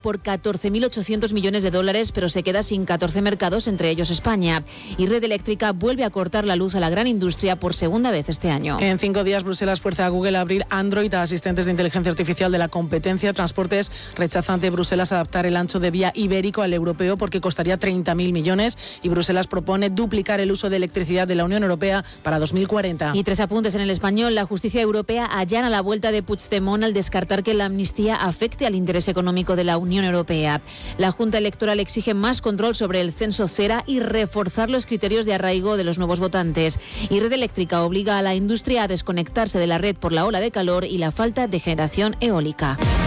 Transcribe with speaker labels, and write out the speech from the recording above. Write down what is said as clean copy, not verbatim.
Speaker 1: por 14.800 millones de dólares, pero se queda sin 14 mercados, entre ellos España. Y Red Eléctrica vuelve a cortar la luz a la gran industria por segunda vez este año.
Speaker 2: En 5 días, Bruselas fuerza a Google a abrir Android a asistentes de inteligencia artificial de la competencia. Transportes rechaza ante Bruselas adaptar el ancho de vía ibérico al europeo porque costaría 30.000 millones y Bruselas propone duplicar el uso de electricidad de la Unión Europea para 2040.
Speaker 1: Y 3 apuntes en El Español. La justicia europea allana la vuelta de Puigdemont al descartar que la amnistía afecte al interés económico de la Unión Europea. La Junta Electoral exige más control sobre el censo Cera y reforzar los criterios de arraigo de los nuevos votantes. Y Red Eléctrica obliga a la industria a desconectarse de la red por la ola de calor y la falta de generación eólica.